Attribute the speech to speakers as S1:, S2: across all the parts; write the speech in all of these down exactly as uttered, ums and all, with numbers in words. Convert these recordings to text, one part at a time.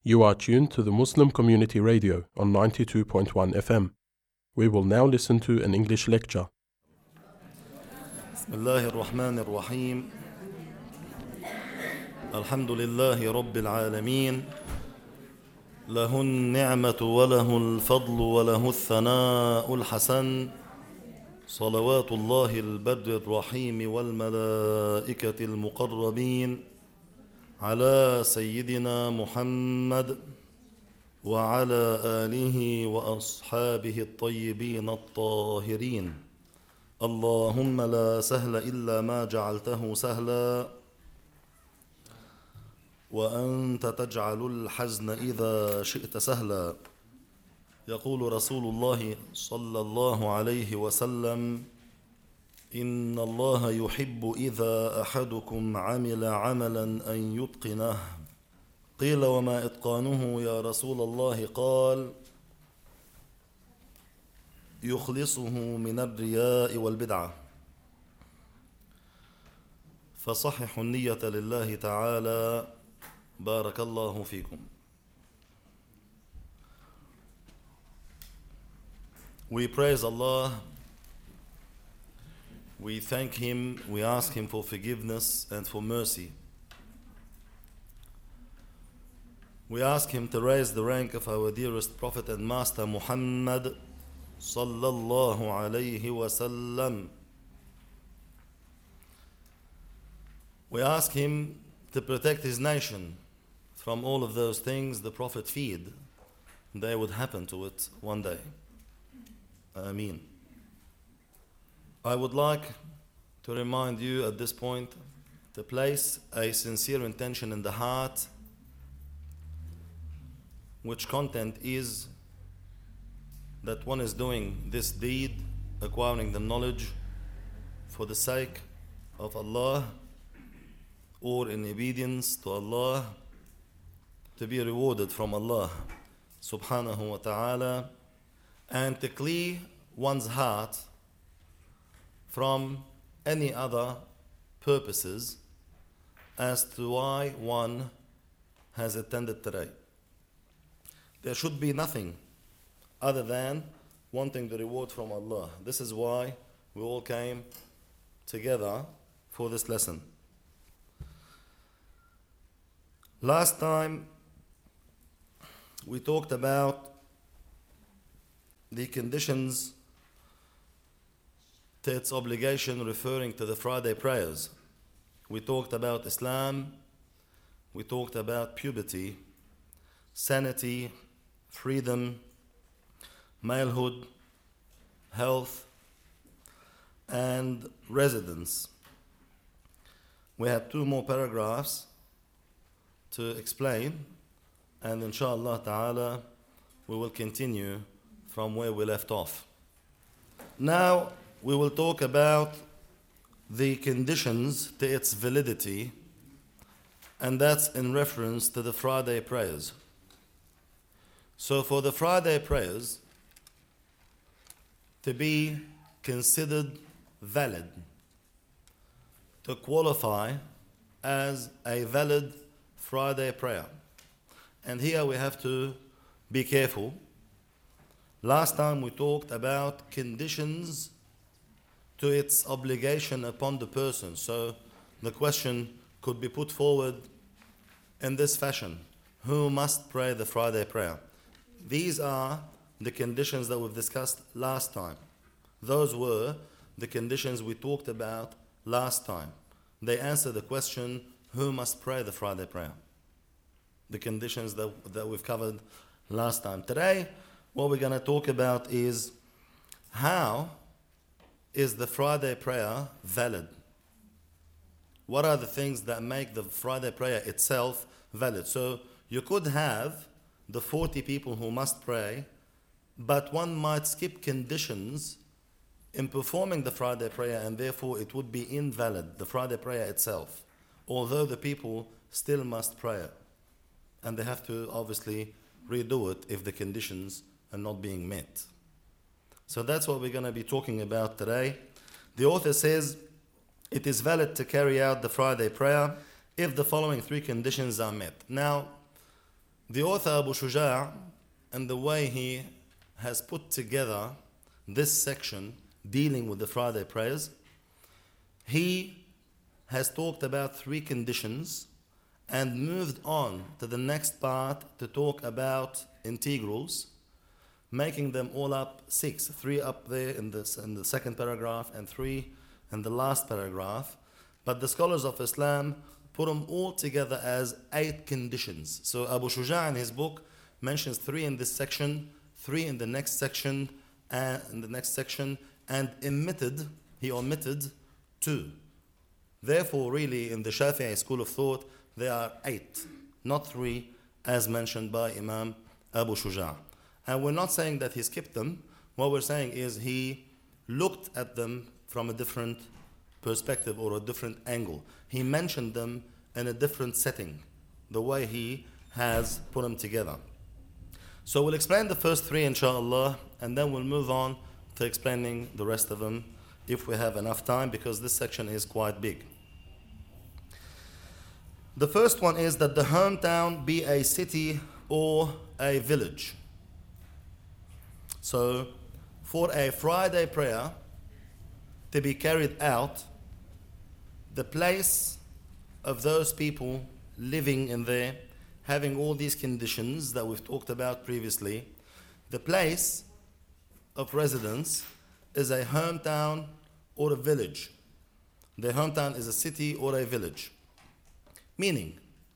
S1: You are tuned to the Muslim Community Radio on ninety-two point one F M. We will now listen to an English lecture.
S2: بسم الله الرحمن الرحيم الحمد لله رب العالمين له النعمة وله الفضل وله الثناء الحسن صلوات الله البر الرحيم والملائكة المقربين على سيدنا محمد وعلى آله وأصحابه الطيبين الطاهرين. اللهم لا سهل إلا ما جعلته سهلا وأنت تجعل الحزن إذا شئت سهلا. يقول رسول الله صلى الله عليه وسلم: إن الله يحب إذا أحدكم عمل عملا أن يتقنه. قيل: وما إتقانه يا رسول الله؟ قال: يخلصه من الرياء والبدعة. فصححوا النية لله تعالى. بارك الله فيكم. We praise Allah, we thank Him, we ask Him for forgiveness and for mercy. We ask Him to raise the rank of our dearest Prophet and Master Muhammad sallallahu alayhi wasallam. We ask Him to protect His nation from all of those things the Prophet feared they would happen to it one day. Ameen. I would like to remind you at this point to place a sincere intention in the heart, which content is that one is doing this deed, acquiring the knowledge for the sake of Allah or in obedience to Allah, to be rewarded from Allah subhanahu wa ta'ala, and to clear one's heart from any other purposes as to why one has attended today. There should be nothing other than wanting the reward from Allah. This is why we all came together for this lesson. Last time we talked about the conditions to its obligation, referring to the Friday prayers. We talked about Islam, we talked about puberty, sanity, freedom, malehood, health, and residence. We had two more paragraphs to explain, and inshallah ta'ala we will continue from where we left off. Now we will talk about the conditions to its validity, and that's in reference to the Friday prayers. So for the Friday prayers to be considered valid, to qualify as a valid Friday prayer, and here we have to be careful. Last time we talked about conditions to its obligation upon the person. So the question could be put forward in this fashion: who must pray the Friday prayer? These are the conditions that we've discussed last time. Those were the conditions we talked about last time. They answer the question: who must pray the Friday prayer? The conditions that, that we've covered last time. Today, what we're going to talk about is how is the Friday prayer valid? What are the things that make the Friday prayer itself valid? So you could have the forty people who must pray, but one might skip conditions in performing the Friday prayer, and therefore it would be invalid, the Friday prayer itself, although the people still must pray it. And they have to obviously redo it if the conditions are not being met. So that's what we're going to be talking about today. The author says, it is valid to carry out the Friday prayer if the following three conditions are met. Now, The author Abu Shuja', and the way he has put together this section dealing with the Friday prayers, he has talked about three conditions and moved on to the next part to talk about integrals, making them all up six, three up there in the, in the second paragraph and three in the last paragraph. But the scholars of Islam put them all together as eight conditions. So Abu Shuja' in his book mentions three in this section, three in the next section, and in the next section, and omitted, he omitted two. Therefore, really, in the Shafi'i school of thought, there are eight, not three, as mentioned by Imam Abu Shuja'. And we're not saying that he skipped them. What we're saying is he looked at them from a different perspective or a different angle. He mentioned them in a different setting, the way he has put them together. So we'll explain the first three, inshallah, and then we'll move on to explaining the rest of them if we have enough time, because this section is quite big. The first one is that the hometown be a city or a village. So for a Friday prayer to be carried out, the place of those people living in there, having all these conditions that we've talked about previously, the place of residence is a hometown or a village. The hometown is a city or a village. Meaning,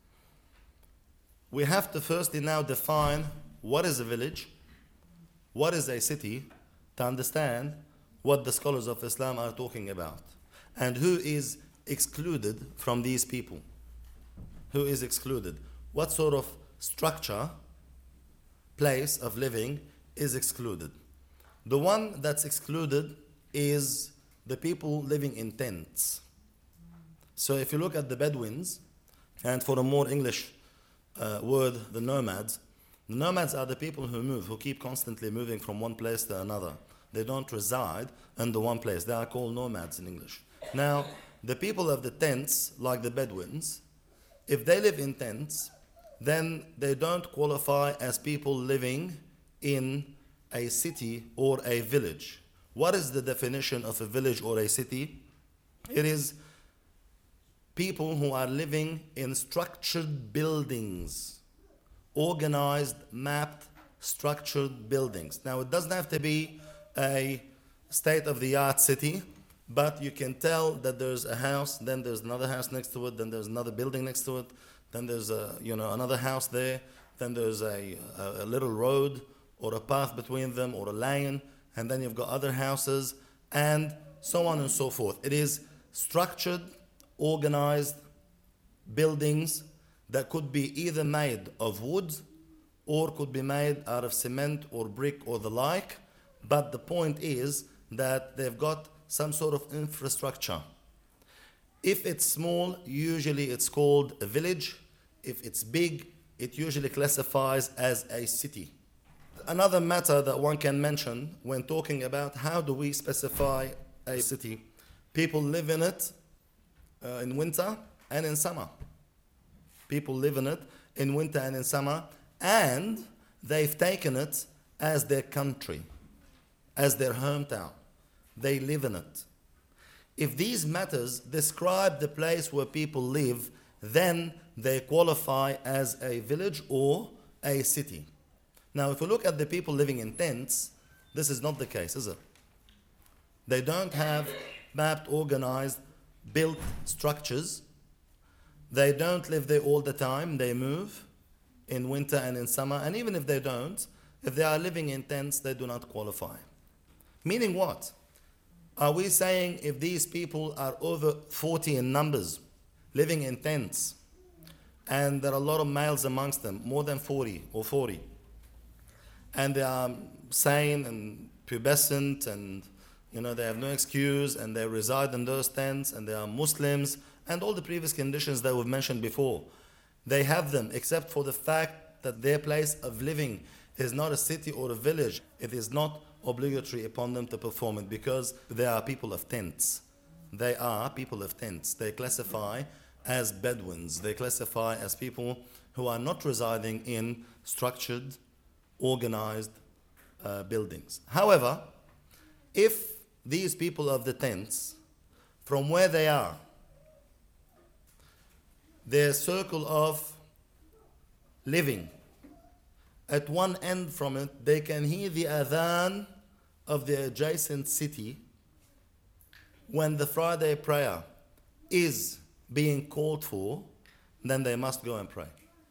S2: we have to firstly now define what is a village, what is a city, to understand what the scholars of Islam are talking about, and who is excluded from these people. Who is excluded? What sort of structure, place of living is excluded? The one that's excluded is the people living in tents. So if you look at the Bedouins, and for a more English uh, word, the nomads, the nomads are the people who move, who keep constantly moving from one place to another. They don't reside in the one place. They are called nomads in English. Now, the people of the tents, like the Bedouins, if they live in tents, then they don't qualify as people living in a city or a village. What is the definition of a village or a city? It is people who are living in structured buildings, organized, mapped, structured buildings. Now, it doesn't have to be a state-of-the-art city, but you can tell that there's a house, then there's another house next to it, then there's another building next to it, then there's a, you know, another house there, then there's a, a, a little road or a path between them or a lane, and then you've got other houses, and so on and so forth. It is structured, organized buildings that could be either made of wood or could be made out of cement or brick or the like, but the point is that they've got some sort of infrastructure. If it's small, usually it's called a village. If it's big, it usually classifies as a city. Another matter that one can mention when talking about how do we specify a city, people live in it uh, in winter and in summer. People live in it in winter and in summer, and they've taken it as their country, as their hometown. They live in it. If these matters describe the place where people live, then they qualify as a village or a city. Now, if we look at the people living in tents, this is not the case, is it? They don't have mapped, organized, built structures. They don't live there all the time. They move in winter and in summer. And even if they don't, if they are living in tents, they do not qualify. Meaning what? Are we saying if these people are over forty in numbers, living in tents, and there are a lot of males amongst them, more than forty or forty, and they are sane and pubescent and you know they have no excuse and they reside in those tents and they are Muslims and all the previous conditions that we've mentioned before, they have them except for the fact that their place of living is not a city or a village. It is not obligatory upon them to perform it because they are people of tents. They are people of tents. They classify as Bedouins. They classify as people who are not residing in structured, organized uh, buildings. However, if these people of the tents, from where they are, their circle of living, at one end from it, they can hear the adhan of the adjacent city when the Friday prayer is being called for, then they must go and pray.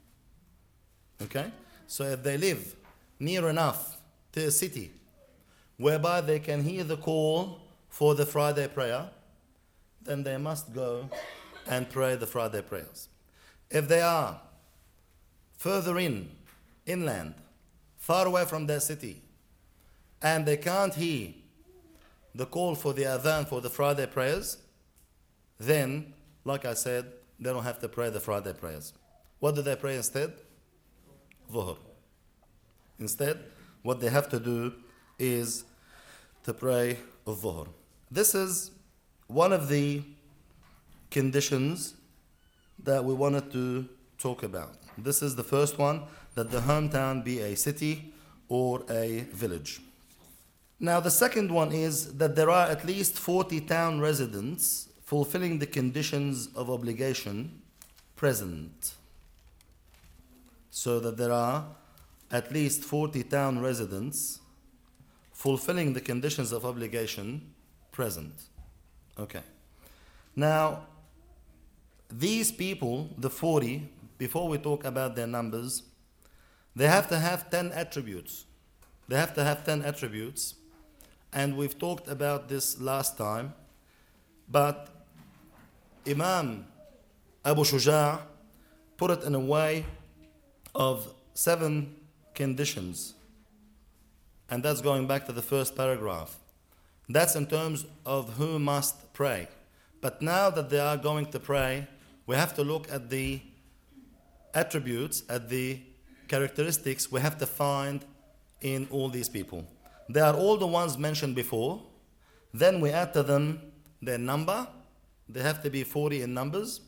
S2: Okay? So if they live near enough to a city whereby they can hear the call for the Friday prayer, then they must go and pray the Friday prayers. If they are further in, inland, far away from their city, and they can't hear the call for the adhan for the Friday prayers, then, like I said, they don't have to pray the Friday prayers. What do they pray instead? Dhuhr. Instead, what they have to do is to pray Dhuhr. This is one of the conditions that we wanted to talk about. This is the first one, that the hometown be a city or a village. Now the second one is that there are at least forty town residents fulfilling the conditions of obligation present. So that there are at least forty town residents fulfilling the conditions of obligation present. Okay. Now, these people, the forty, before we talk about their numbers, they have to have ten attributes. They have to have ten attributes. And we've talked about this last time. But Imam Abu Shuja' put it in a way of seven conditions. And that's going back to the first paragraph. That's in terms of who must pray. But now that they are going to pray, we have to look at the attributes, at the characteristics we have to find in all these people. They are all the ones mentioned before. Then we add to them their number. They have to be forty in numbers.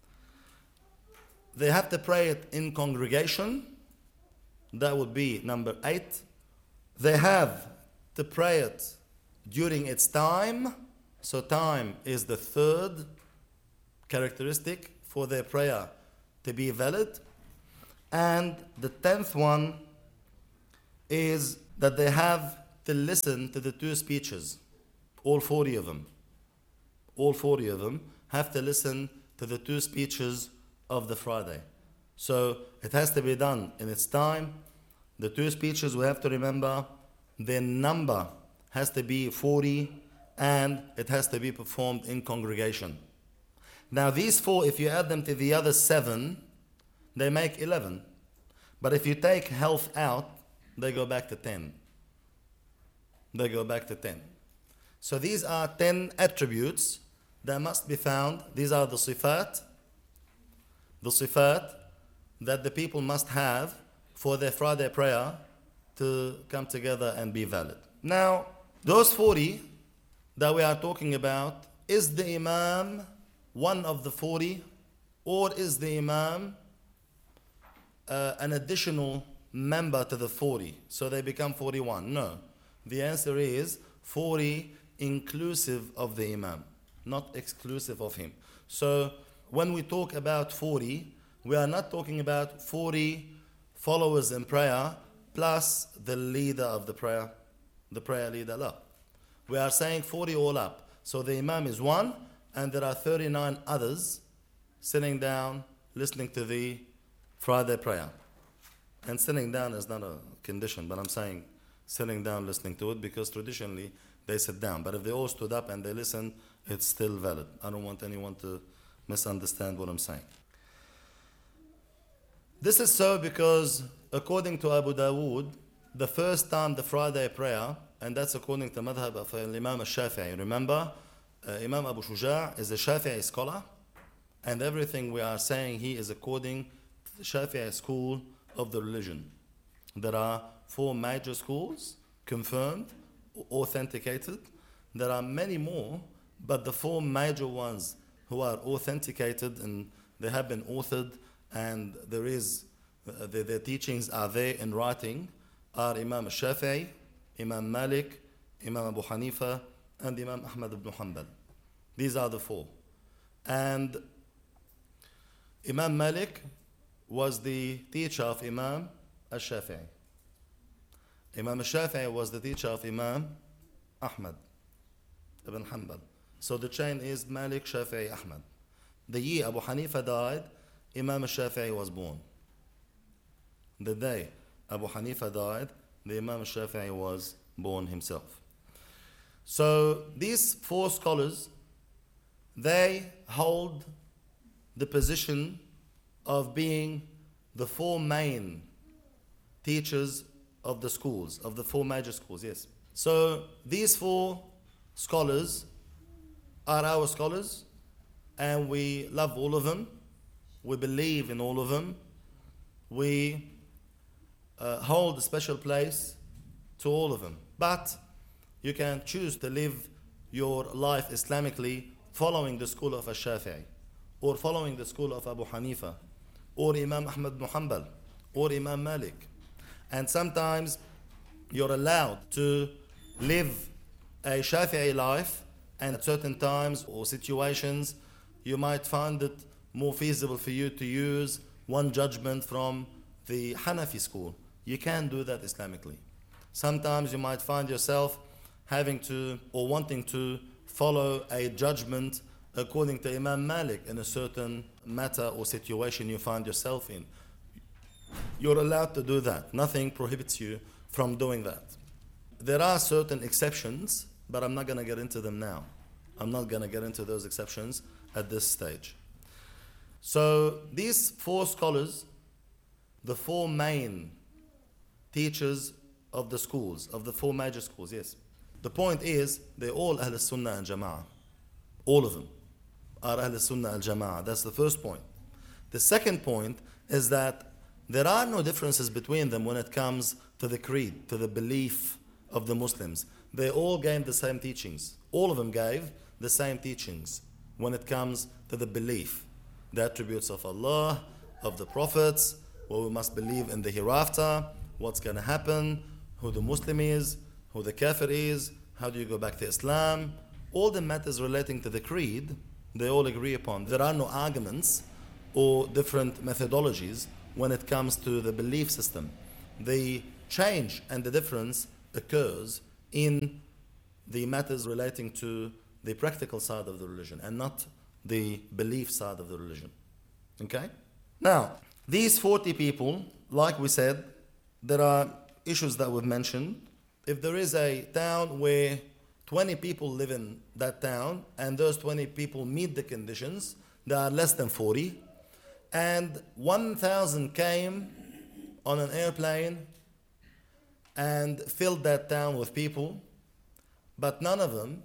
S2: They have to pray it in congregation. That would be number eight. They have to pray it during its time. So time is the third characteristic for their prayer to be valid. And the tenth one is that they have to listen to the two speeches. All forty of them. All forty of them have to listen to the two speeches of the Friday. So it has to be done in its time. The two speeches, we have to remember, their number has to be forty, and it has to be performed in congregation. Now these four, if you add them to the other seven, they make eleven. But if you take health out, they go back to ten. They go back to ten. So these are ten attributes that must be found. These are the sifat, the sifat that the people must have for their Friday prayer to come together and be valid. Now, those forty that we are talking about, is the Imam one of the forty, or is the Imam uh, an additional member to the forty? So they become forty-one. No. The answer is forty inclusive of the Imam, not exclusive of him. So when we talk about forty, we are not talking about forty followers in prayer plus the leader of the prayer, the prayer leader. No. We are saying forty all up. So the Imam is one, and there are thirty-nine others sitting down, listening to the Friday prayer. And sitting down is not a condition, but I'm saying sitting down listening to it, because traditionally they sit down. But if they all stood up and they listen, it's still valid. I don't want anyone to misunderstand what I'm saying. This is so because, according to Abu Dawood, the first time the Friday prayer, and that's according to madhab of Imam al-Shafi'i. Remember, uh, Imam Abu Shuja' is a Shafi'i scholar, and everything we are saying here is according to the Shafi'i school of the religion. There are four major schools, confirmed, authenticated. There are many more, but the four major ones who are authenticated and they have been authored and there is, uh, the, the teachings are there in writing, are Imam Shafi'i, Imam Malik, Imam Abu Hanifa, and Imam Ahmad ibn Hanbal. These are the four. And Imam Malik was the teacher of Imam al-Shafi'i. Imam al-Shafi'i was the teacher of Imam Ahmad ibn Hanbal. So the chain is Malik, Shafi'i, Ahmad. The year Abu Hanifa died, Imam al-Shafi'i was born. The day Abu Hanifa died, the Imam al-Shafi'i was born himself. So these four scholars, they hold the position of being the four main teachers of the schools, of the four major schools, yes. So these four scholars are our scholars, and we love all of them. We believe in all of them. We uh, hold a special place to all of them. But you can choose to live your life Islamically following the school of Al-Shafi'i, or following the school of Abu Hanifa, or Imam Ahmad ibn Hanbal, or Imam Malik. And sometimes you're allowed to live a Shafi'i life, and at certain times or situations you might find it more feasible for you to use one judgment from the Hanafi school. You can do that Islamically. Sometimes you might find yourself having to or wanting to follow a judgment according to Imam Malik in a certain matter or situation you find yourself in. You're allowed to do that. Nothing prohibits you from doing that. There are certain exceptions, but I'm not going to get into them now. I'm not going to get into those exceptions at this stage. So these four scholars, the four main teachers of the schools, of the four major schools, yes. The point is, they're all Ahl Sunnah and Jama'ah. All of them are Ahl Sunnah and Jama'ah. That's the first point. The second point is that there are no differences between them when it comes to the creed, to the belief of the Muslims. They all gave the same teachings. All of them gave the same teachings when it comes to the belief, the attributes of Allah, of the prophets, what we must believe in the hereafter, what's going to happen, who the Muslim is, who the Kafir is, how do you go back to Islam. All the matters relating to the creed, they all agree upon. There are no arguments or different methodologies when it comes to the belief system. The change and the difference occurs in the matters relating to the practical side of the religion and not the belief side of the religion. Okay? Now, these forty people, like we said, there are issues that we've mentioned. If there is a town where twenty people live in that town and those twenty people meet the conditions, there are less than forty, and one thousand came on an airplane and filled that town with people, but none of them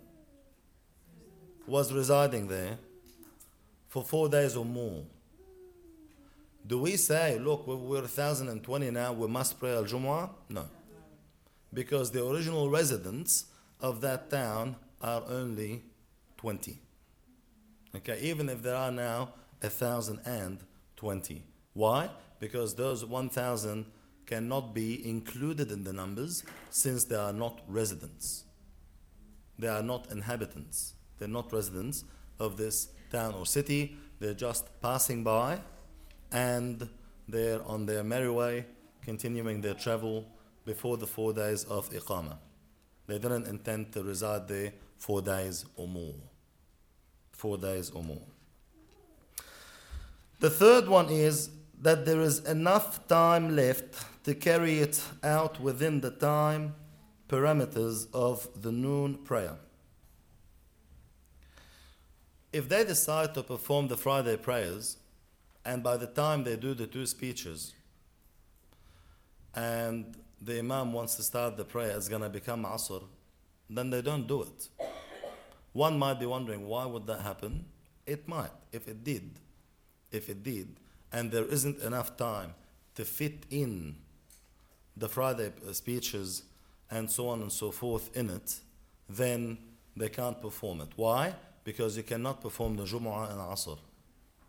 S2: was residing there for four days or more. Do we say, look, we're one thousand twenty now, we must pray Al-Jumu'ah? No. Because the original residents of that town are only twenty. Okay, even if there are now one thousand twenty. Why? Because those one thousand cannot be included in the numbers since they are not residents. They are not inhabitants. They're not residents of this town or city. They're just passing by and they're on their merry way, continuing their travel before the four days of Iqamah. They didn't intend to reside there four days or more. Four days or more. The third one is that there is enough time left to carry it out within the time parameters of the noon prayer. If they decide to perform the Friday prayers, and by the time they do the two speeches, and the Imam wants to start the prayer, it's going to become Asr, then they don't do it. One might be wondering, why would that happen? It might, if it did. If it did, and there isn't enough time to fit in the Friday speeches and so on and so forth in it, then they can't perform it. Why? Because you cannot perform the Jumu'ah and Asr.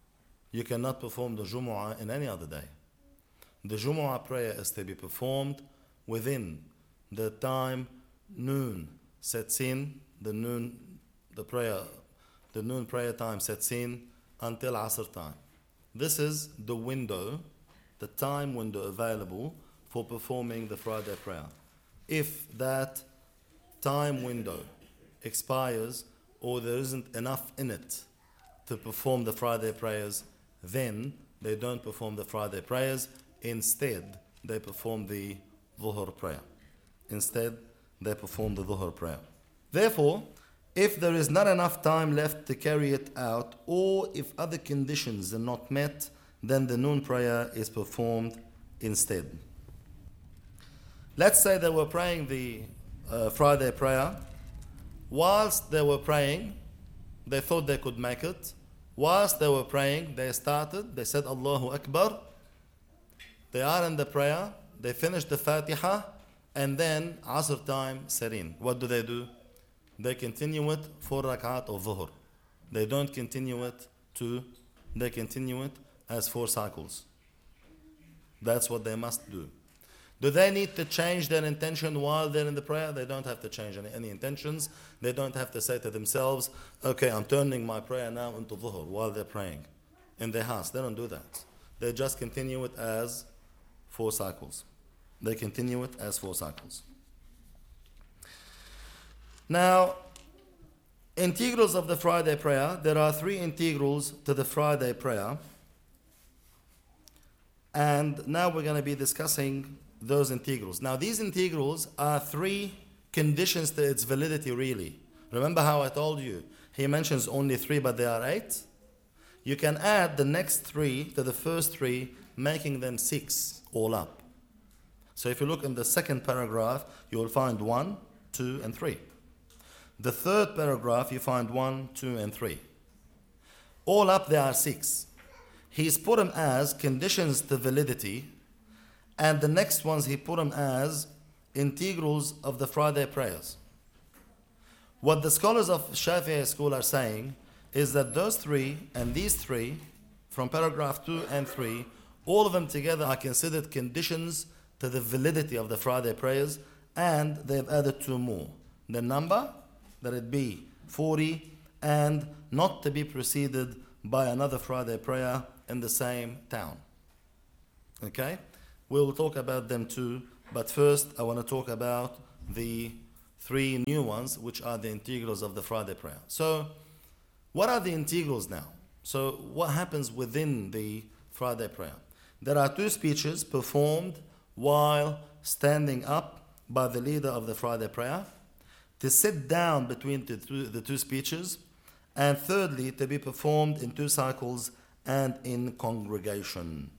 S2: you cannot perform the Jumu'ah in any other day. The Jumu'ah prayer is to be performed within the time noon sets in, the noon, the prayer, the noon prayer time sets in until Asr time. This is the window, the time window available for performing the Friday prayer. If that time window expires or there isn't enough in it to perform the Friday prayers, then they don't perform the Friday prayers. Instead, they perform the Dhuhr prayer. Instead, they perform the Dhuhr prayer. Therefore, if there is not enough time left to carry it out, or if other conditions are not met, then the noon prayer is performed instead. Let's say they were praying the uh, Friday prayer. Whilst they were praying, they thought they could make it. Whilst they were praying, they started, they said Allahu Akbar. They are in the prayer, they finished the Fatiha, and then Asr time set in. What do they do? They continue it for rak'at of Dhuhr. They don't continue it to, they continue it as four cycles. That's what they must do. Do they need to change their intention while they're in the prayer? They don't have to change any, any intentions. They don't have to say to themselves, okay, I'm turning my prayer now into Dhuhr while they're praying in their house. They don't do that. They just continue it as four cycles. They continue it as four cycles. Now, integrals of the Friday prayer. There are three integrals to the Friday prayer. And now we're going to be discussing those integrals. Now, these integrals are three conditions to its validity, really. Remember how I told you, he mentions only three, but there are eight? You can add the next three to the first three, making them six all up. So if you look in the second paragraph, you will find one, two, and three. The third paragraph, you find one, two, and three. All up, there are six. He's put them as conditions to validity, and the next ones he put them as integrals of the Friday prayers. What the scholars of Shafi'i school are saying is that those three and these three, from paragraph two and three, all of them together are considered conditions to the validity of the Friday prayers, and they've added two more. The number, that it be forty, and not to be preceded by another Friday prayer in the same town. Okay? We will talk about them too, but first I want to talk about the three new ones, which are the integrals of the Friday prayer. So, what are the integrals now? So, what happens within the Friday prayer? There are two speeches performed while standing up by the leader of the Friday prayer, to sit down between the two, the two speeches, and thirdly, to be performed in two cycles and in congregation.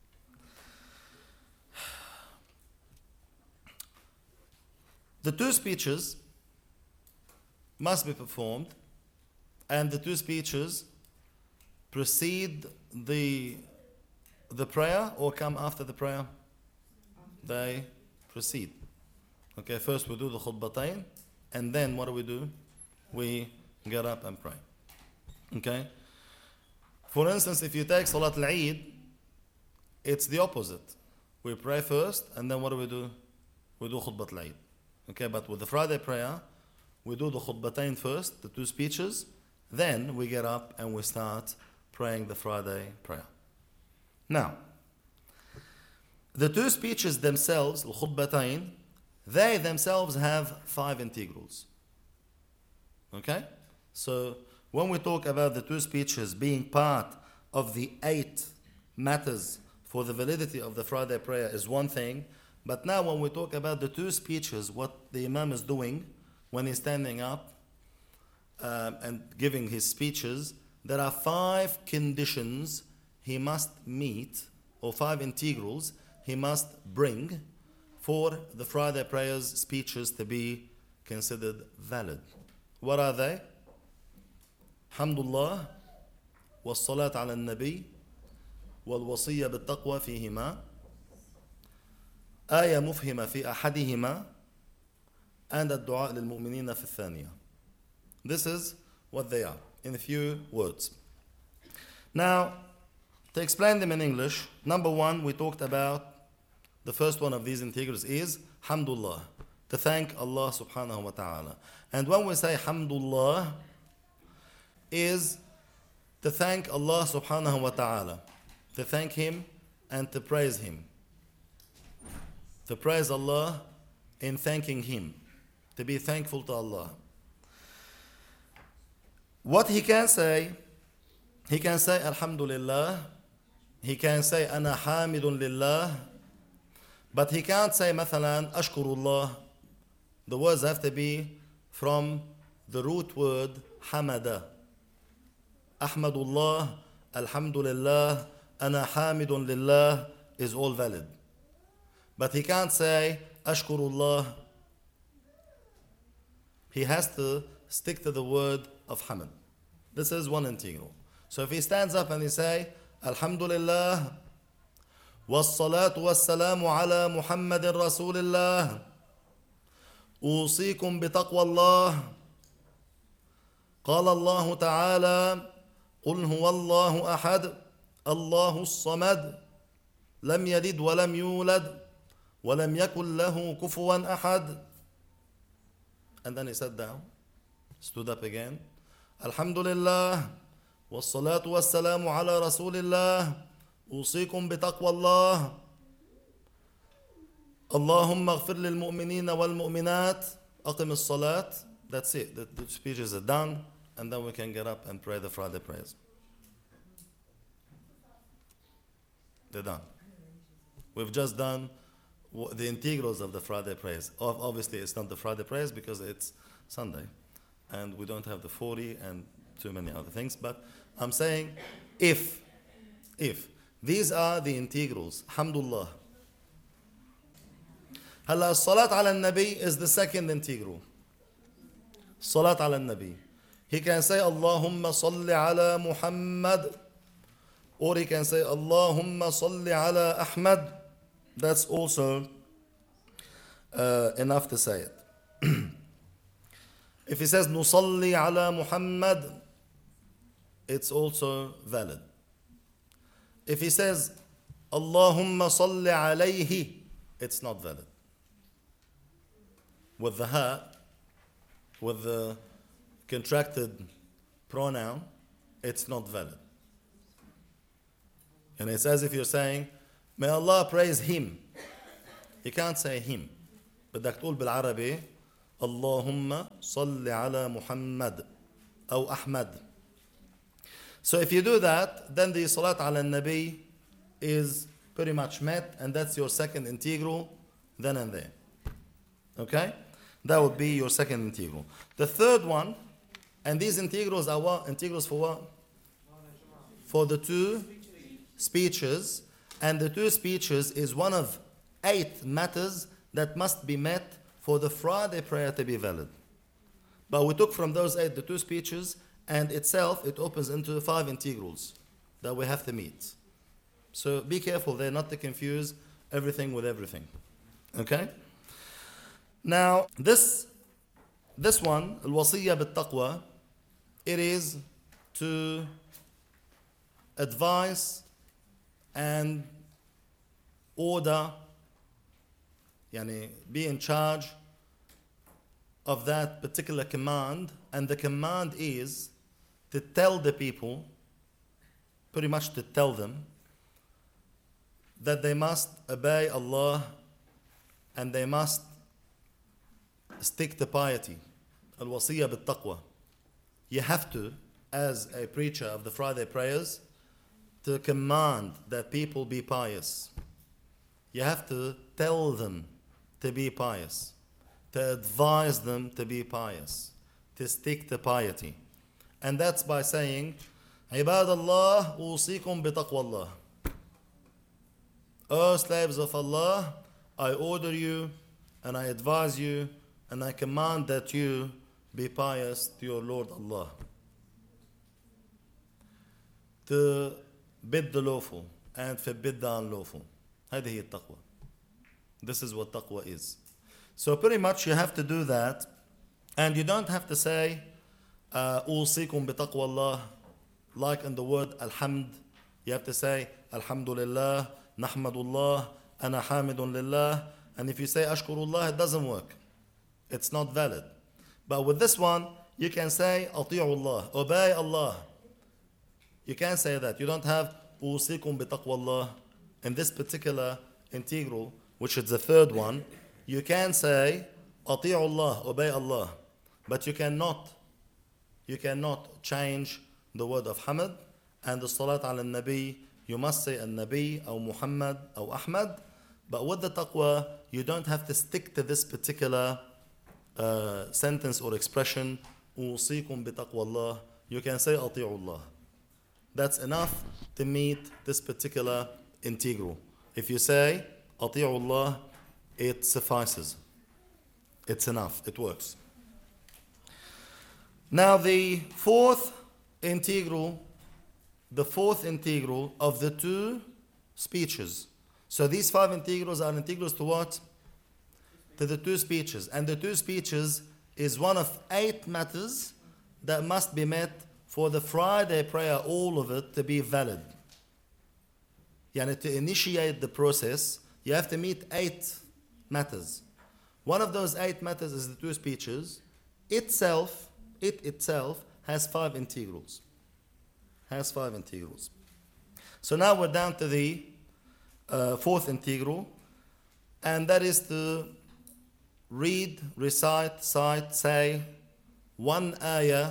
S2: The two speeches must be performed, and the two speeches precede the, the prayer or come after the prayer? They precede. Okay, first we do the khutbatayn, and then what do we do? We get up and pray. Okay? For instance, if you take Salat al-Eid, it's the opposite. We pray first, and then what do we do? We do khutbat al-Eid. Okay, but with the Friday prayer, we do the khutbatayn first, the two speeches, then we get up and we start praying the Friday prayer. Now, the two speeches themselves, al-khutbatayn, they themselves have five integrals. Okay? So, when we talk about the two speeches being part of the eight matters for the validity of the Friday prayer is one thing, but now when we talk about the two speeches, what the Imam is doing when he's standing up um, and giving his speeches, there are five conditions he must meet, or five integrals he must bring for the Friday prayers speeches to be considered valid. What are they? Hamdulillah, was-salat ala al-nabi, wal-wasiyya bil-taqwa fihima, آية مفهمة في أحدهما, and الدعاء للمؤمنين في الثانية. This is what they are in a few words. Now, To explain them in English, number one, we talked about the first one of these integrals is Hamdulillah, to thank Allah subhanahu wa ta'ala. And when we say Hamdulillah, is to thank Allah subhanahu wa ta'ala, to thank Him and to praise Him. To praise Allah in thanking Him, to be thankful to Allah. What he can say, he can say Alhamdulillah, he can say Ana Hamidun Lillah, but he can't say مثلا Ashkurullah. The words have to be from the root word Hamada. Ahmadullah, Alhamdulillah, Ana Hamidun Lillah is all valid. But he can't say Ashkurullah. He has to stick to the word of Hamd. This is one integral. So if he stands up and he say Alhamdulillah, والصلاة والسلام على محمد رسول الله أوصيكم بتقوى الله قال الله تعالى قل هو الله أحد الله الصمد لم يلد ولم يولد ولم يكن له كفوا أحد. And then he sat down, stood up again. Alhamdulillah والصلاة والسلام على رسول الله أوصيكم بتقوى الله اللهم اغفر للمؤمنين والمؤمنات أقم الصلاة. That's it. The, the speeches are done, and then we can get up and pray the Friday prayers. They're done. We've just done the integrals of the Friday prayers. Obviously, it's not the Friday prayers because it's Sunday, and we don't have the forty and too many other things. But I'm saying, if, if these are the integrals, Alhamdulillah. Hala, Salat ala Nabi is the second integral. Salat ala Nabi. He can say Allahumma salli ala Muhammad, or he can say Allahumma salli ala Ahmad. That's also uh, enough to say it. If he says Nusalli ala Muhammad, it's also valid. If he says Allahumma salli alayhi, it's not valid. With the ha, with the contracted pronoun, it's not valid. And it's as if you're saying, may Allah praise him. You can't say him. بدك تقول بالعربي اللهم صل على محمد أو أحمد. So if you do that, then the Salat ala Nabi is pretty much met, and that's your second integral then and there. Okay? That would be your second integral. The third one, and these integrals are what? Integrals for what? For the two speeches. And the two speeches is one of eight matters that must be met for the Friday prayer to be valid. But we took from those eight the two speeches, and itself it opens into five integrals that we have to meet. So be careful there not to confuse everything with everything. Okay? Now, this, this one, al-wasiyya bil-taqwa, it is to advise and order, yani be in charge of that particular command, and the command is to tell the people, pretty much to tell them, that they must obey Allah and they must stick to piety. Al-wasiyya bil-taqwa. You have to, as a preacher of the Friday prayers, to command that people be pious. You have to tell them to be pious, to advise them to be pious, to stick to piety. And that's by saying, عباد الله أوصيكم بتقوى الله. O slaves of Allah, I order you and I advise you and I command that you be pious to your Lord Allah. To bid the lawful and forbid the unlawful. هذه هي التقوى. This is what taqwa is. So pretty much you have to do that, and you don't have to say أوصيكم بتقوى الله like in the word alhamd You have to say, Alhamdulillah, Nahmadullah, Ana Hamidun Lillah. And if you say Ashkurullah, it doesn't work. It's not valid. But with this one, you can say Ati'ullah, obey Allah. You can't say that. You don't have Usikum bitaqwallah. In this particular integral, which is the third one, you can say Ati'ullah, obey Allah. But you cannot, you cannot change the word of Hamd and the Salat ala Nabi. You must say Al-Nabi or Muhammad or Ahmad. But with the taqwa, you don't have to stick to this particular uh, sentence or expression. Usikum bitaqwallah. You can say Ati'ullah. That's enough to meet this particular integral. If you say Ati'ullah, it suffices. It's enough. It works. Now the fourth integral, the fourth integral of the two speeches. So these five integrals are integrals to what? To the two speeches. And the two speeches is one of eight matters that must be met for the Friday prayer, all of it, to be valid. Yani to initiate the process, you have to meet eight matters. One of those eight matters is the two speeches. Itself, it itself has five integrals. Has five integrals. So now we're down to the uh, fourth integral, and that is to read, recite, cite, say one ayah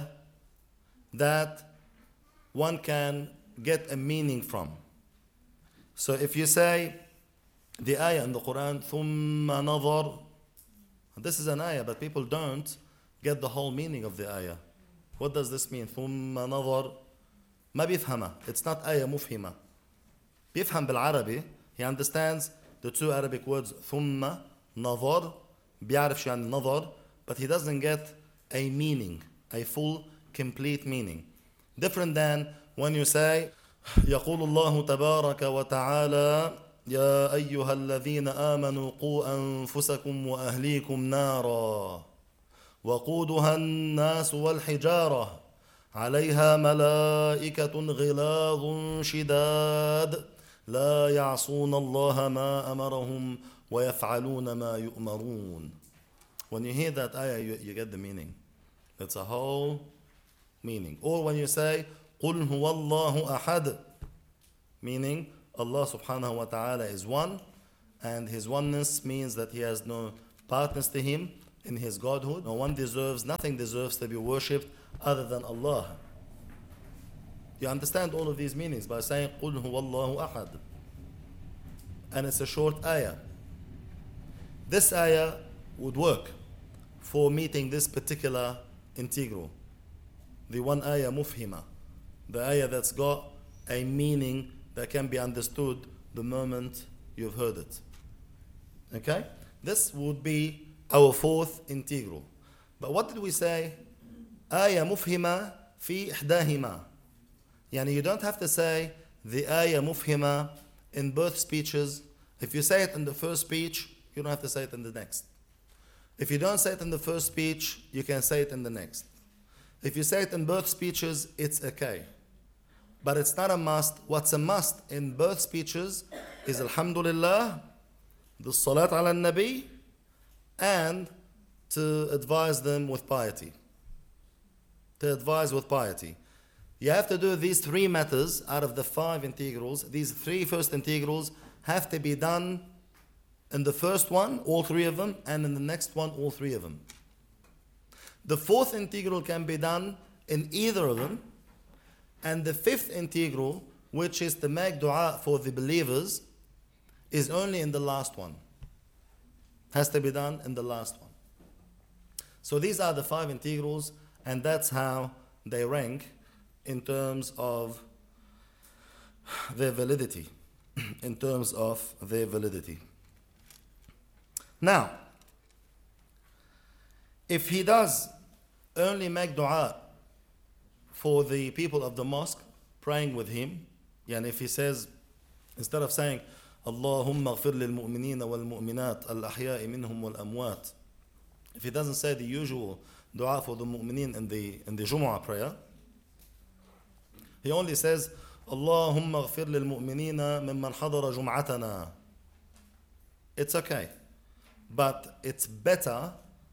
S2: that one can get a meaning from. So if you say the ayah in the Quran, ثُمَّ نَظَرْ, this is an ayah, but people don't get the whole meaning of the ayah. What does this mean? ثُمَّ نَظَرْ ما بيفهمها. It's not ayah مفهمة. بيفهم بالعربي. He understands the two Arabic words ثُمَّ نَظَرْ. بيعرف شو يعني نظر, but he doesn't get a meaning, a full, complete meaning. Different than when you say يقول الله تبارك وتعالى يا أيها الذين آمنوا قوا أنفسكم وأهليكم نارا وقودها الناس والحجارة عليها ملائكة غلاظ شداد لا يعصون الله ما أمرهم ويفعلون ما يؤمرون. When you hear that ayah, you, you get the meaning. That's a whole meaning. Or when you say قُلْ هُوَ اللَّهُ أَحَدٌ, meaning Allah subhanahu wa ta'ala is one, and His oneness means that He has no partners to Him in His Godhood. No one deserves, nothing deserves to be worshipped other than Allah. You understand all of these meanings by saying قُلْ هُوَ اللَّهُ أَحَدٌ. And it's a short ayah. This ayah would work for meeting this particular integral. The one ayah mufhima. The ayah that's got a meaning that can be understood the moment you've heard it. Okay? This would be our fourth integral. But what did we say? Ayah mufhima fi ihdahima. Yani you don't have to say the ayah mufhima in both speeches. If you say it in the first speech, you don't have to say it in the next. If you don't say it in the first speech, you can say it in the next. If you say it in both speeches, it's okay. But it's not a must. What's a must in both speeches is Alhamdulillah, the Salat ala Nabi, and to advise them with piety. To advise with piety. You have to do these three matters out of the five integrals. These three first integrals have to be done in the first one, all three of them, and in the next one, all three of them. The fourth integral can be done in either of them. And the fifth integral, which is to make dua for the believers, is only in the last one. Has to be done in the last one. So these are the five integrals, and that's how they rank in terms of their validity. In terms of their validity. Now, if he does only make dua for the people of the mosque praying with him, and if he says, instead of saying Allahumma ghfir lil mu'minina wal mu'minat al ahya'i minhum wal amwat, if he doesn't say the usual dua for the mu'minin in the in the Jumu'ah prayer, he only says اللهم اغفر للمؤمنين ممن حضر جمعتنا. It's okay. But it's better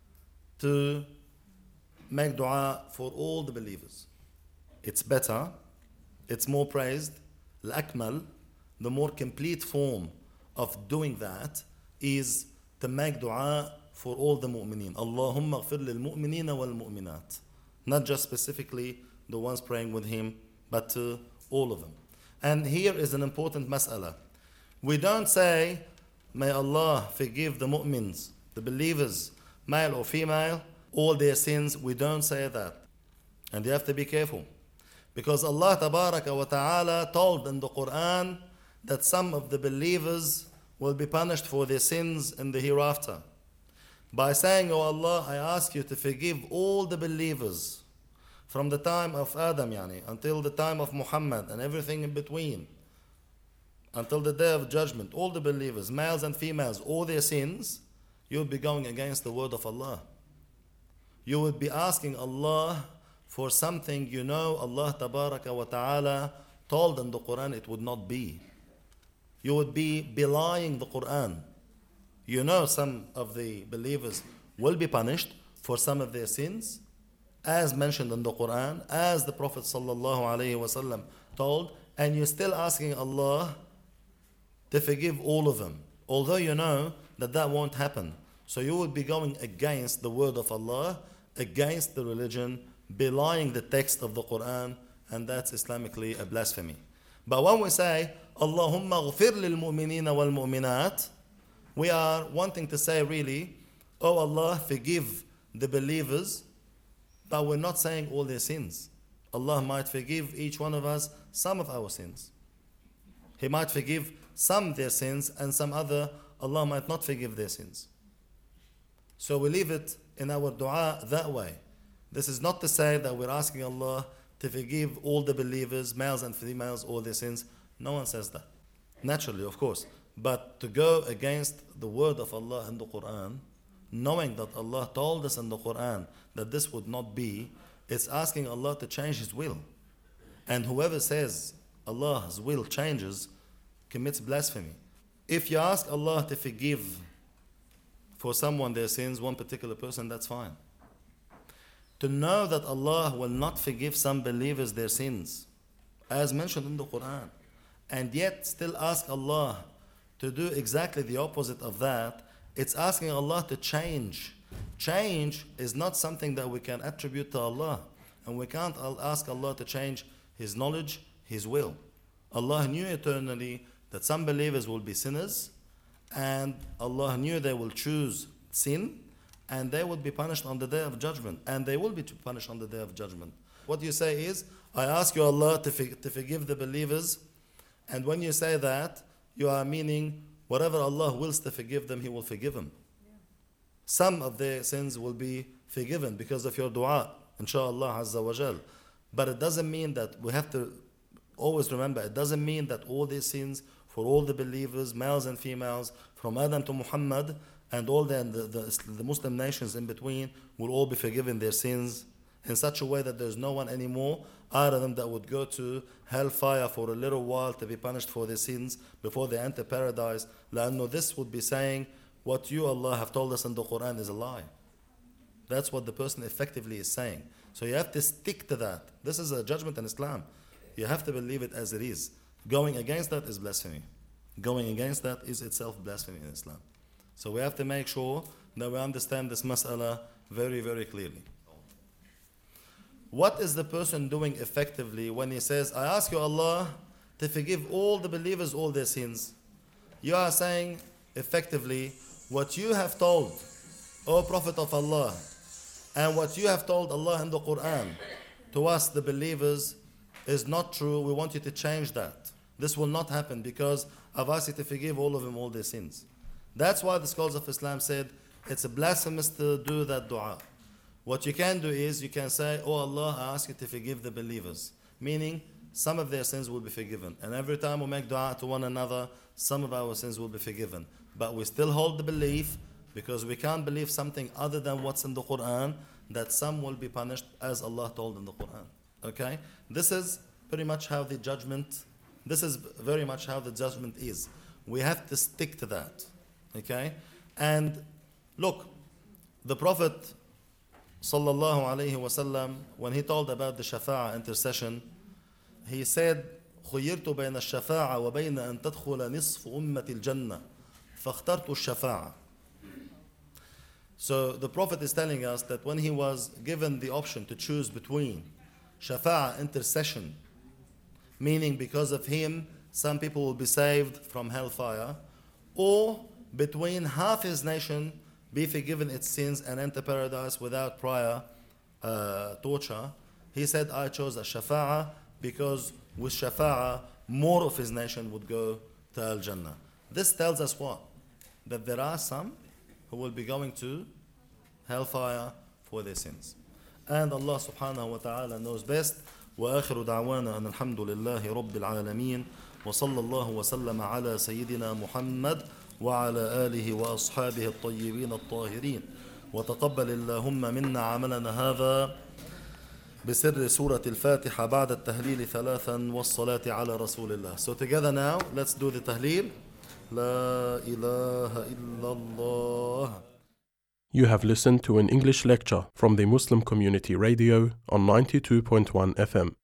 S2: to make dua for all the believers. It's better, it's more praised. Al-Akmal, the more complete form of doing that is to make dua for all the mu'mineen. Allahumma ghfir lil mu'minina wal mu'minat. Not just specifically the ones praying with him, but to all of them. And here is an important mas'ala. We don't say, may Allah forgive the mu'mins, the believers, male or female, all their sins. We don't say that. And you have to be careful. Because Allah Tabaraka wa Ta'ala told in the Quran that some of the believers will be punished for their sins in the hereafter. By saying, Oh Allah, I ask you to forgive all the believers from the time of Adam yani, until the time of Muhammad and everything in between, until the day of judgment, all the believers, males and females, all their sins, you'll be going against the word of Allah. You would be asking Allah for something you know Allah Tabaraka wa Ta'ala told in the Quran it would not be. You would be belying the Quran. You know some of the believers will be punished for some of their sins, as mentioned in the Quran, as the Prophet Sallallahu Alaihi Wasallam told, and you're still asking Allah to forgive all of them, although you know that that won't happen. So you would be going against the word of Allah, against the religion, belying the text of the Quran, and that's Islamically a blasphemy. But when we say, Allahumma ghfir lil mu'minina wal mu'minat, we are wanting to say really, oh Allah, forgive the believers, but we're not saying all their sins. Allah might forgive each one of us some of our sins. He might forgive some of their sins, and some other, Allah might not forgive their sins. So we leave it in our dua that way. This is not to say that we're asking Allah to forgive all the believers, males and females, all their sins. No one says that. Naturally, of course. But to go against the word of Allah in the Quran, knowing that Allah told us in the Quran that this would not be, it's asking Allah to change His will. And whoever says Allah's will changes commits blasphemy. If you ask Allah to forgive for someone their sins, one particular person, that's fine. To know that Allah will not forgive some believers their sins, as mentioned in the Quran, and yet still ask Allah to do exactly the opposite of that, it's asking Allah to change. Change is not something that we can attribute to Allah, and we can't ask Allah to change His knowledge, His will. Allah knew eternally that some believers will be sinners, and Allah knew they will choose sin, and they will be punished on the day of judgment, and they will be punished on the day of judgment. What you say is, I ask you Allah to, for, to forgive the believers, and when you say that, you are meaning whatever Allah wills to forgive them, He will forgive them. Yeah. Some of their sins will be forgiven because of your dua, inshaAllah Azza wa Jal. But it doesn't mean that we have to always remember, it doesn't mean that all these sins for all the believers, males and females, from Adam to Muhammad, and all the, the, the, the Muslim nations in between will all be forgiven their sins in such a way that there's no one anymore out of them that would go to hellfire for a little while to be punished for their sins before they enter paradise. لأنه this would be saying what you, Allah, have told us in the Quran is a lie. That's what the person effectively is saying. So you have to stick to that. This is a judgment in Islam. You have to believe it as it is. Going against that is blasphemy. Going against that is itself blasphemy in Islam. So we have to make sure that we understand this mas'ala very, very clearly. What is the person doing effectively when he says, I ask you Allah to forgive all the believers all their sins? You are saying effectively what you have told, O Prophet of Allah, and what you have told Allah in the Quran to us the believers is not true. We want you to change that. This will not happen because I've asked you to forgive all of them all their sins. That's why the scholars of Islam said it's a blasphemous to do that dua. What you can do is you can say, Oh Allah, I ask you to forgive the believers. Meaning some of their sins will be forgiven. And every time we make dua to one another, some of our sins will be forgiven. But we still hold the belief, because we can't believe something other than what's in the Quran, that some will be punished as Allah told in the Quran. Okay? This is pretty much how the judgment, this is very much how the judgment is. We have to stick to that. Okay? And look, the Prophet sallallahu alaihi wasallam, when he told about the shafa'a intercession, he said, خيرت بين الشفاعة وبين أن تدخل نصف أمة الجنة فاخترت الشفاعة. So the Prophet is telling us that when he was given the option to choose between shafa'a intercession, meaning because of him some people will be saved from hellfire, or between half his nation be forgiven its sins and enter paradise without prior uh, torture, he said, I chose a shafa'a because with shafa'a more of his nation would go to Al-Jannah. This tells us what? That there are some who will be going to hellfire for their sins. And Allah subhanahu wa ta'ala knows best. وآخر دعوانا أن الحمد لله رب العالمين وصلى الله وسلم على سيدنا محمد وعلى آله وأصحابه الطيبين الطاهرين وتقبل اللهم منا عملنا هذا بسر سورة الفاتحة بعد التهليل ثلاثا والصلاة على رسول الله. So together now, let's do the tahleel. لا إله إلا الله.
S1: You have listened to an English lecture from the Muslim Community Radio on ninety-two point one F M.